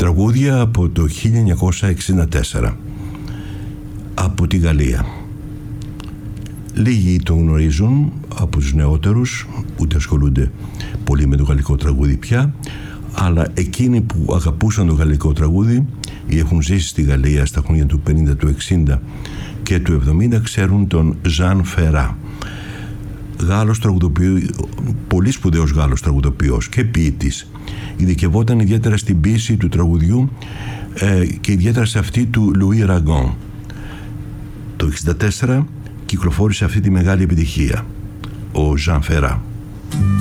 Τραγούδια από το 1964 από τη Γαλλία. Λίγοι τον γνωρίζουν από τους νεότερους, ούτε ασχολούνται πολύ με το γαλλικό τραγούδι πια, αλλά εκείνοι που αγαπούσαν το γαλλικό τραγούδι ή έχουν ζήσει στη Γαλλία στα χρόνια του 50, του 60 και του 70 ξέρουν τον Ζαν Φερά. Γάλλος τραγουδοποιός, πολύ σπουδαίος Γάλλος τραγουδοποιός και ποιητής. Ειδικευόταν ιδιαίτερα στην ποίηση του τραγουδιού και ιδιαίτερα σε αυτή του Λουί Ραγκόν. Το 1964 κυκλοφόρησε αυτή τη μεγάλη επιτυχία, ο Ζαν Φερά.